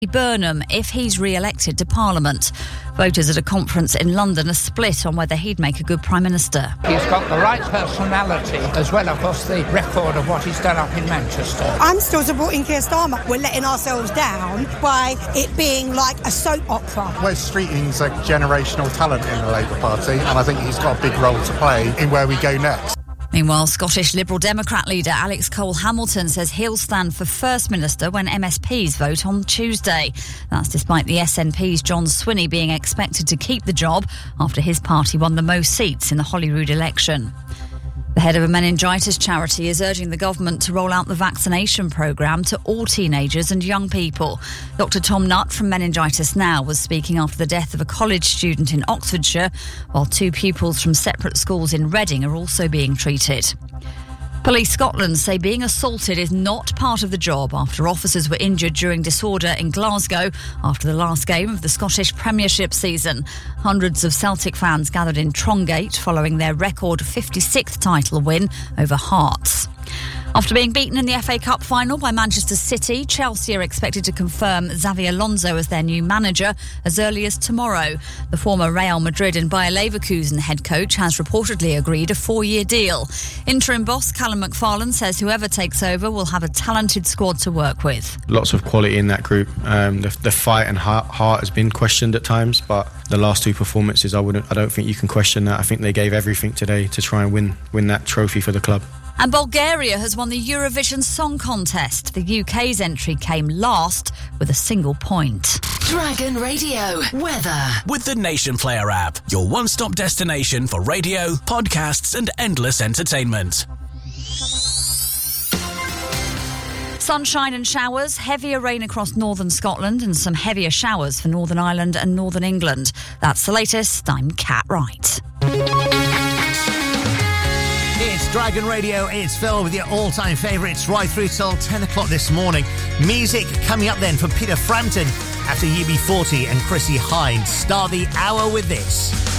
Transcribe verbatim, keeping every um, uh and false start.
Burnham if he's re-elected to Parliament. Voters at a conference in London are split on whether he'd make a good Prime Minister. He's got the right personality as well, of course, the record of what he's done up in Manchester. I'm still supporting Keir Starmer. We're letting ourselves down by it being like a soap opera. Wes Streeting's a generational talent in the Labour Party, and I think he's got a big role to play in where we go next. Meanwhile, Scottish Liberal Democrat leader Alex Cole-Hamilton says he'll stand for First Minister when M S Ps vote on Tuesday. That's despite the S N P's John Swinney being expected to keep the job after his party won the most seats in the Holyrood election. The head of a meningitis charity is urging the government to roll out the vaccination programme to all teenagers and young people. Doctor Tom Nutt from Meningitis Now was speaking after the death of a college student in Oxfordshire, while two pupils from separate schools in Reading are also being treated. Police Scotland say being assaulted is not part of the job after officers were injured during disorder in Glasgow after the last game of the Scottish Premiership season. Hundreds of Celtic fans gathered in Trongate following their record fifty-sixth title win over Hearts. After being beaten in the F A Cup final by Manchester City, Chelsea are expected to confirm Xabi Alonso as their new manager as early as tomorrow. The former Real Madrid and Bayer Leverkusen head coach has reportedly agreed a four-year deal. Interim boss Callum McFarlane says whoever takes over will have a talented squad to work with. Lots of quality in that group. Um, the, the fight and heart, heart has been questioned at times, but the last two performances, I wouldn't. I don't think you can question that. I think they gave everything today to try and win win that trophy for the club. And Bulgaria has won the Eurovision Song Contest. The U K's entry came last with a single point. Dragon Radio weather. With the Nation Player app, your one-stop destination for radio, podcasts and endless entertainment. Sunshine and showers, heavier rain across northern Scotland and some heavier showers for Northern Ireland and Northern England. That's the latest. I'm Kat Wright. It's Dragon Radio, it's Phil with your all-time favourites right through till ten o'clock this morning. Music coming up then from Peter Frampton after U B forty and Chrissy Hynde. Start the hour with this.